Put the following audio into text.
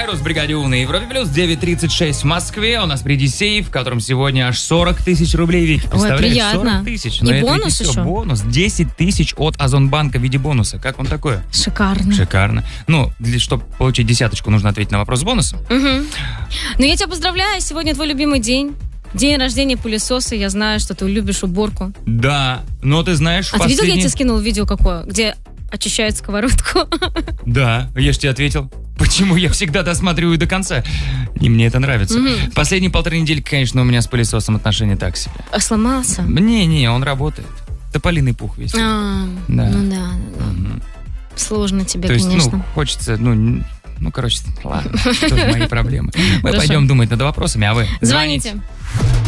Сайрус, Бригадюн и Европе Плюс, 9:36 в Москве. У нас впереди сейф, в котором сегодня аж 40 тысяч рублей. Вики, представляешь? приятно. 40 тысяч. И бонус еще? Бонус. 10 тысяч от Озонбанка в виде бонуса. Как вам такое? Шикарно. Шикарно. Ну, чтобы получить десяточку, нужно ответить на вопрос с бонусом. Ну, я тебя поздравляю. Сегодня твой любимый день. День рождения пылесоса. Я знаю, что ты любишь уборку. Да, но ты знаешь... Ты видел, я тебе скинул видео какое? Где очищают сковородку? Да, я же тебе ответил. Почему я всегда досматриваю до конца? И мне это нравится. Последние 1,5 недели, конечно, у меня с пылесосом отношения так себе. А сломался? Не, он работает. Тополиный пух весь. Ну да. Сложно тебе, то есть, конечно. хочется, короче, ладно, тоже мои проблемы. Мы пойдем думать над вопросами, а вы звоните.